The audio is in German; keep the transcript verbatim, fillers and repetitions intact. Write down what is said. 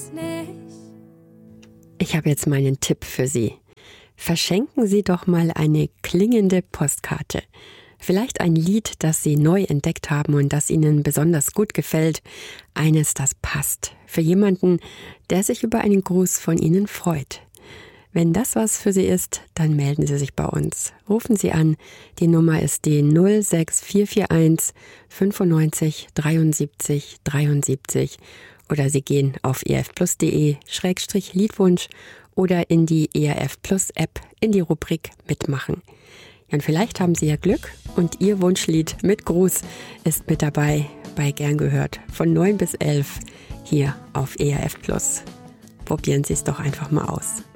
Ich habe jetzt meinen Tipp für Sie. Verschenken Sie doch mal eine klingende Postkarte. Vielleicht ein Lied, das Sie neu entdeckt haben und das Ihnen besonders gut gefällt. Eines, das passt. Für jemanden, der sich über einen Gruß von Ihnen freut. Wenn das was für Sie ist, dann melden Sie sich bei uns. Rufen Sie an. Die Nummer ist die null sechs vier vier eins fünfundneunzig dreiundsiebzig dreiundsiebzig. Oder Sie gehen auf erfplus.de Schrägstrich Liedwunsch oder in die E R F Plus App in die Rubrik Mitmachen. Ja, und vielleicht haben Sie ja Glück und Ihr Wunschlied mit Gruß ist mit dabei bei Gern gehört von neun bis elf hier auf E R F Plus. Probieren Sie es doch einfach mal aus.